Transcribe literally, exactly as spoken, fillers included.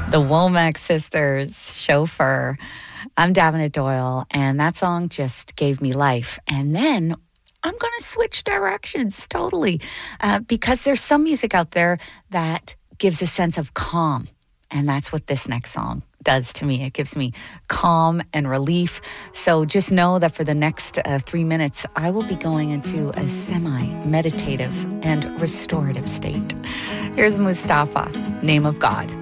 The Womack Sisters, Chauffeur. I'm Davenant Doyle, and that song just gave me life. And then I'm going to switch directions totally uh, because there's some music out there that gives a sense of calm. And that's what this next song does to me. It gives me calm and relief. So just know that for the next uh, three minutes, I will be going into a semi-meditative and restorative state. Here's Mustafa, Name of God.